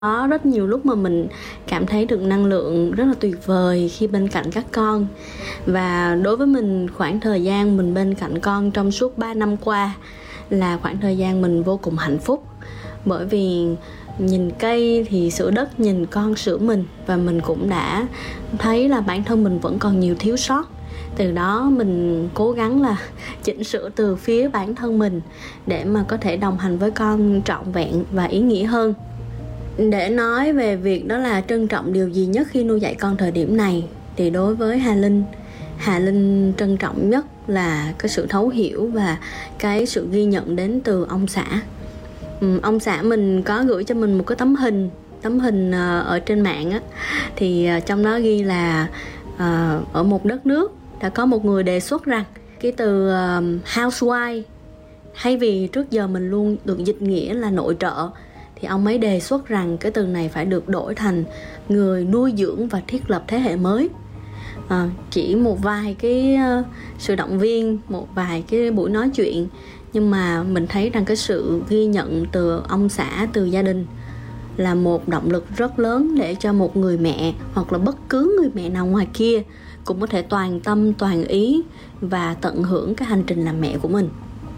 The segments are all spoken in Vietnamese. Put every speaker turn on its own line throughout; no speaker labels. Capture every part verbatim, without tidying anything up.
Có rất nhiều lúc mà mình cảm thấy được năng lượng rất là tuyệt vời khi bên cạnh các con. Và đối với mình, khoảng thời gian mình bên cạnh con trong suốt ba năm qua là khoảng thời gian mình vô cùng hạnh phúc. Bởi vì nhìn cây thì sửa đất, nhìn con sửa mình. Và mình cũng đã thấy là bản thân mình vẫn còn nhiều thiếu sót. Từ đó mình cố gắng là chỉnh sửa từ phía bản thân mình để mà có thể đồng hành với con trọn vẹn và ý nghĩa hơn. Để nói về việc đó là trân trọng điều gì nhất khi nuôi dạy con thời điểm này, thì đối với Hà Linh, Hà Linh trân trọng nhất là cái sự thấu hiểu và cái sự ghi nhận đến từ ông xã. Ừ, ông xã mình có gửi cho mình một cái tấm hình, tấm hình ở trên mạng á, thì trong đó ghi là uh, ở một đất nước đã có một người đề xuất rằng cái từ uh, housewife, hay vì trước giờ mình luôn được dịch nghĩa là nội trợ, thì ông ấy đề xuất rằng cái từ này phải được đổi thành người nuôi dưỡng và thiết lập thế hệ mới. À, chỉ một vài cái uh, sự động viên, một vài cái buổi nói chuyện, nhưng mà mình thấy rằng cái sự ghi nhận từ ông xã, từ gia đình là một động lực rất lớn để cho một người mẹ hoặc là bất cứ người mẹ nào ngoài kia cũng có thể toàn tâm, toàn ý và tận hưởng cái hành trình làm mẹ của mình.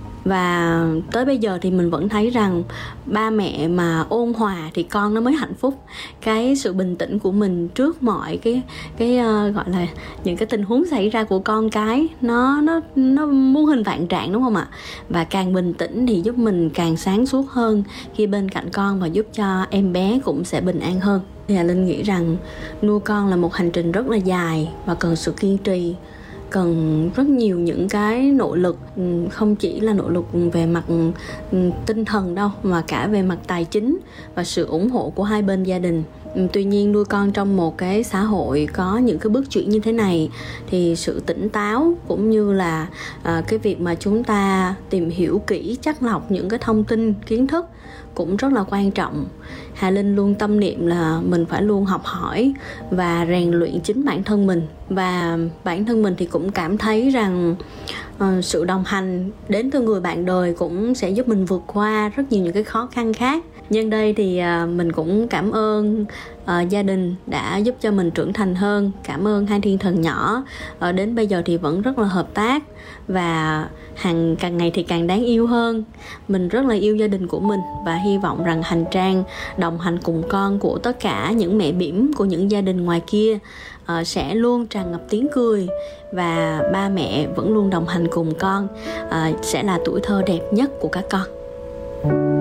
Và tới bây giờ thì mình vẫn thấy rằng ba mẹ mà ôn hòa thì con nó mới hạnh phúc. Cái sự bình tĩnh của mình trước mọi cái cái uh, gọi là những cái tình huống xảy ra của con cái, nó nó nó muôn hình vạn trạng, đúng không ạ? Và càng bình tĩnh thì giúp mình càng sáng suốt hơn khi bên cạnh con, và giúp cho em bé cũng sẽ bình an hơn. Thì Hà Linh nghĩ rằng nuôi con là một hành trình rất là dài và cần sự kiên trì, cần rất nhiều những cái nỗ lực, không chỉ là nỗ lực về mặt tinh thần đâu, mà cả về mặt tài chính và sự ủng hộ của hai bên gia đình. Tuy nhiên nuôi con trong một cái xã hội có những cái bước chuyển như thế này thì sự tỉnh táo cũng như là à, cái việc mà chúng ta tìm hiểu kỹ, chắt lọc những cái thông tin, kiến thức cũng rất là quan trọng. Hà Linh luôn tâm niệm là mình phải luôn học hỏi và rèn luyện chính bản thân mình. Và bản thân mình thì cũng cảm thấy rằng uh, sự đồng hành đến từ người bạn đời cũng sẽ giúp mình vượt qua rất nhiều những cái khó khăn khác. Nhân đây thì uh, mình cũng cảm ơn uh, gia đình đã giúp cho mình trưởng thành hơn. Cảm ơn hai thiên thần nhỏ, uh, đến bây giờ thì vẫn rất là hợp tác và hàng càng ngày thì càng đáng yêu hơn. Mình rất là yêu gia đình của mình và hy vọng rằng hành trang đồng hành cùng con của tất cả những mẹ bỉm của những gia đình ngoài kia uh, sẽ luôn tràn ngập tiếng cười, và ba mẹ vẫn luôn đồng hành cùng con, uh, sẽ là tuổi thơ đẹp nhất của các con.